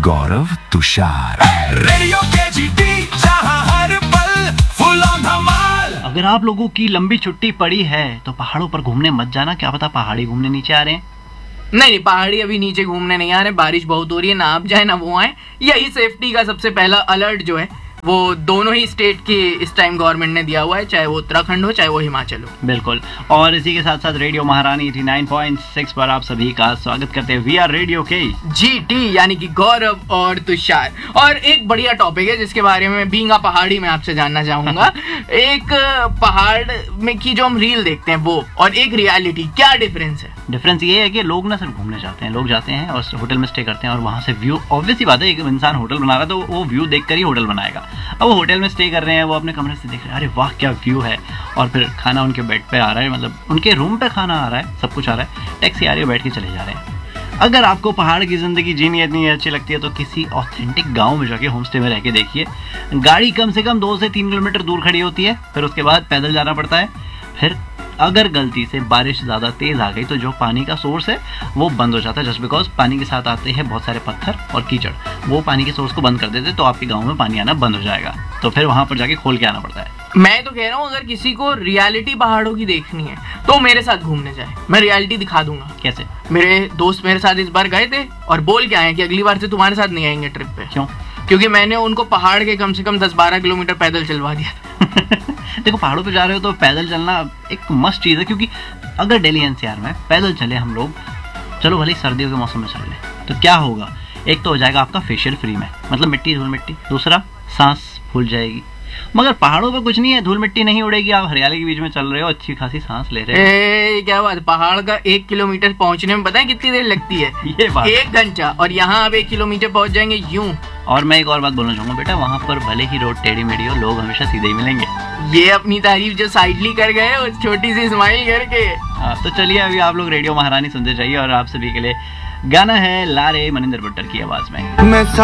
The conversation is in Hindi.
गौरव तुषार, रेडियो KGT, जहां हर पल फुल ऑन धमाल। अगर आप लोगों की लंबी छुट्टी पड़ी है तो पहाड़ों पर घूमने मत जाना, क्या पता पहाड़ी घूमने नीचे आ रहे हैं। नहीं, पहाड़ी अभी नीचे घूमने नहीं आ रहे, बारिश बहुत हो रही है, ना आप जाए ना वो आए। यही सेफ्टी का सबसे पहला अलर्ट जो है वो दोनों ही स्टेट की इस टाइम गवर्नमेंट ने दिया हुआ है, चाहे वो उत्तराखंड हो चाहे वो हिमाचल हो। बिल्कुल। और इसी के साथ साथ रेडियो महारानी 89.6 पर आप सभी का स्वागत करते हैं। वी आर रेडियो KGT, यानी कि गौरव और तुषार। और एक बढ़िया टॉपिक है जिसके बारे में बीइंग अ पहाड़ी में आपसे जानना चाहूंगा। एक पहाड़ में की जो हम रील देखते हैं वो और एक रियलिटी, क्या डिफरेंस है? डिफरेंस ये है कि लोग ना सिर्फ घूमने जाते हैं, लोग जाते हैं और होटल में स्टे करते हैं और वहाँ से व्यू, ऑब्वियस सी बात है, एक इंसान होटल बना रहा है तो वो व्यू देखकर ही होटल बनाएगा। अब वो होटल में स्टे कर रहे हैं, वो अपने कमरे से देख रहे हैं, अरे वाह क्या व्यू है, और फिर खाना उनके बेड पे आ रहा है, मतलब उनके रूम पे खाना आ रहा है, सब कुछ आ रहा है, टैक्सी आ रही है, बैठ के चले जा रहे हैं। अगर आपको पहाड़ की जिंदगी जीनी इतनी अच्छी लगती है तो किसी ऑथेंटिक गांव में जाके होम स्टे में रह के देखिए। गाड़ी कम से कम 2 से 3 किलोमीटर दूर खड़ी होती है, फिर उसके बाद पैदल जाना पड़ता है। फिर अगर गलती से बारिश ज़्यादा तेज़ आ गई तो जो पानी का सोर्स है वो बंद हो जाता है, जस्ट बिकॉज पानी के साथ आते हैं बहुत सारे पत्थर और कीचड़, वो पानी के सोर्स को बंद कर देते तो आपके गांव में पानी आना बंद हो जाएगा, तो फिर वहाँ पर जाके खोल के आना पड़ता है। मैं तो कह रहा हूँ अगर किसी को रियलिटी पहाड़ों की देखनी है तो मेरे साथ घूमने जाए, मैं रियलिटी दिखा दूंगा। कैसे? मेरे दोस्त मेरे साथ इस बार गए थे और बोल के आए कि अगली बार से तुम्हारे साथ नहीं आएंगे ट्रिप पे। क्यों? क्योंकि मैंने उनको पहाड़ के कम से कम 10-12 किलोमीटर पैदल चलवा दिया। देखो, पहाड़ों पे जा रहे हो तो पैदल चलना एक मस्ट चीज़ है, क्योंकि अगर दिल्ली NCR में पैदल चले हम लोग, चलो भले सर्दियों के मौसम में चल ले, तो क्या होगा? एक तो हो जाएगा आपका फेशियल फ्री में, मतलब मिट्टी धूल मिट्टी, दूसरा सांस फूल जाएगी। मगर पहाड़ों पे कुछ नहीं है, धूल मिट्टी नहीं उड़ेगी, आप हरियाली के बीच में चल रहे हो, अच्छी खासी सांस ले रहे हो। क्या बात, पहाड़ का 1 किलोमीटर पहुंचने में पता है कितनी देर लगती है? ये बात 1 घंटा, और यहाँ आप 1 किलोमीटर पहुंच जाएंगे यूं। और मैं एक और बात बोलना चाहूंगा बेटा, वहाँ पर भले ही रोड टेढ़ी मेढ़ी हो, लोग हमेशा सीधे ही मिलेंगे। ये अपनी तारीफ जो साइडली कर गए उस छोटी सी स्माइल करके। हाँ, तो चलिए अभी आप लोग रेडियो महारानी सुनते जाइए और आप सभी के लिए गाना है लारे मनिंदर भट्टर की आवाज में।